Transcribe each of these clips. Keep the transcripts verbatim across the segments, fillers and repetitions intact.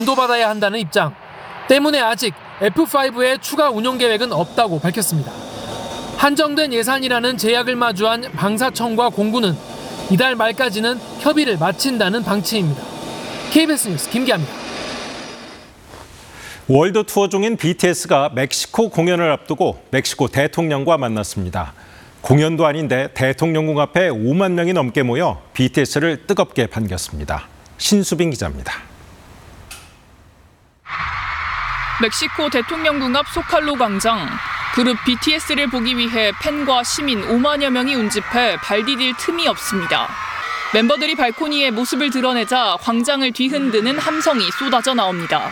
인도받아야 한다는 입장 때문에 아직 에프 파이브의 추가 운영 계획은 없다고 밝혔습니다. 한정된 예산이라는 제약을 마주한 방사청과 공군은 이달 말까지는 협의를 마친다는 방침입니다. 케이비에스 뉴스 김기아입니다. 월드 투어 중인 비티에스가 멕시코 공연을 앞두고 멕시코 대통령과 만났습니다. 공연도 아닌데 대통령궁 앞에 오만 명이 넘게 모여 비티에스를 뜨겁게 반겼습니다. 신수빈 기자입니다. 멕시코 대통령궁 앞 소칼로 광장. 그룹 비티에스를 보기 위해 팬과 시민 오만여 명이 운집해 발 디딜 틈이 없습니다. 멤버들이 발코니에 모습을 드러내자 광장을 뒤흔드는 함성이 쏟아져 나옵니다.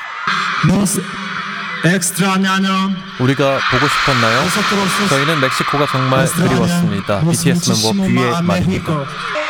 우리가 보고 싶었나요? 저희는 멕시코가 정말 그리웠습니다. 비티에스 멤버 뷔의 말입니다.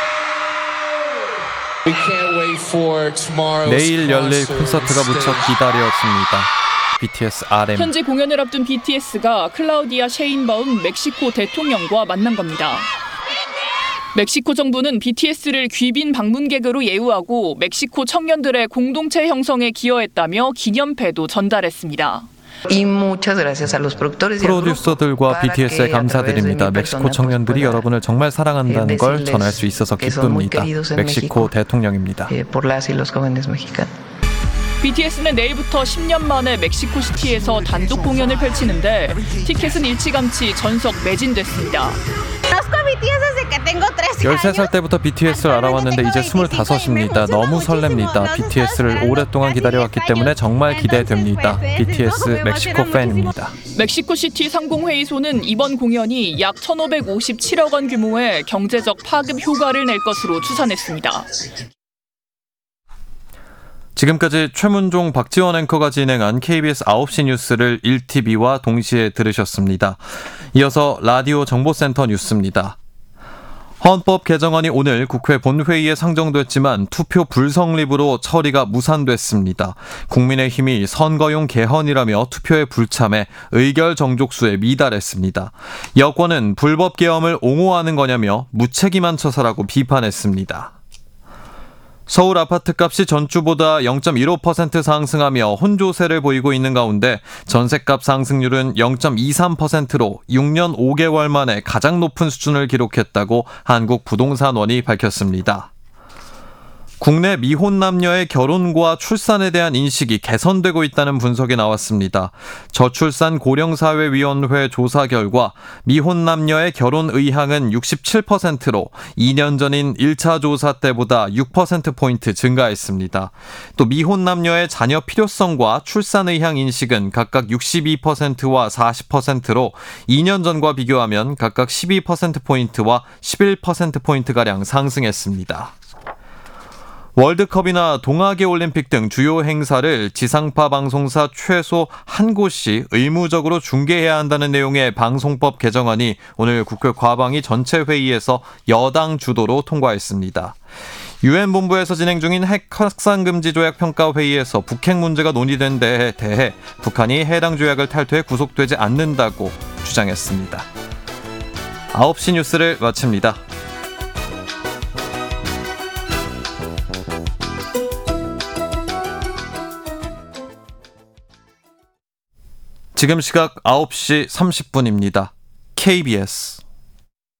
내일 열릴 콘서트가 무척 기다려집니다. 비티에스 알엠. 현지 공연을 앞둔 비티에스가 클라우디아 셰인바움 멕시코 대통령과 만난 겁니다. 멕시코 정부는 비티에스를 귀빈 방문객으로 예우하고 멕시코 청년들의 공동체 형성에 기여했다며 기념패도 전달했습니다. 프로듀서들과 비티에스에 감사드립니다. 멕시코 청년들이 여러분을 정말 사랑한다는 걸 전할 수 있어서 기쁩니다. 멕시코 대통령입니다. 비티에스는 내일부터 십 년 만에 멕시코시티에서 단독 공연을 펼치는데 티켓은 일찌감치 전석 매진됐습니다. 열세 살 때부터 비티에스를 알아왔는데 이제 스물다섯입니다. 너무 설렙니다. 비티에스를 오랫동안 기다려왔기 때문에 정말 기대됩니다. 비티에스 멕시코 팬입니다. 멕시코시티 상공회의소는 이번 공연이 약 천오백오십칠억 원 규모의 경제적 파급 효과를 낼 것으로 추산했습니다. 지금까지 최문종, 박지원 앵커가 진행한 케이비에스 아홉 시 뉴스를 일 티비와 동시에 들으셨습니다. 이어서 라디오 정보센터 뉴스입니다. 헌법 개정안이 오늘 국회 본회의에 상정됐지만 투표 불성립으로 처리가 무산됐습니다. 국민의힘이 선거용 개헌이라며 투표에 불참해 의결 정족수에 미달했습니다. 여권은 불법 계엄을 옹호하는 거냐며 무책임한 처사라고 비판했습니다. 서울 아파트값이 전주보다 영 점 일오 퍼센트 상승하며 혼조세를 보이고 있는 가운데 전셋값 상승률은 영 점 이삼 퍼센트로 육 년 오 개월 만에 가장 높은 수준을 기록했다고 한국부동산원이 밝혔습니다. 국내 미혼 남녀의 결혼과 출산에 대한 인식이 개선되고 있다는 분석이 나왔습니다. 저출산 고령사회위원회 조사 결과 미혼 남녀의 결혼 의향은 육십칠 퍼센트로 이 년 전인 일 차 조사 때보다 육 퍼센트포인트 증가했습니다. 또 미혼 남녀의 자녀 필요성과 출산 의향 인식은 각각 육십이 퍼센트와 사십 퍼센트로 이 년 전과 비교하면 각각 십이 퍼센트포인트와 십일 퍼센트포인트가량 상승했습니다. 월드컵이나 동아계올림픽 등 주요 행사를 지상파 방송사 최소 한 곳이 의무적으로 중계해야 한다는 내용의 방송법 개정안이 오늘 국회 과방위 전체 회의에서 여당 주도로 통과했습니다. 유엔 본부에서 진행 중인 핵 확산 금지 조약 평가 회의에서 북핵 문제가 논의된 데에 대해 북한이 해당 조약을 탈퇴해 구속되지 않는다고 주장했습니다. 아홉 시 뉴스를 마칩니다. 지금 시각 아홉 시 삼십 분입니다. 케이비에스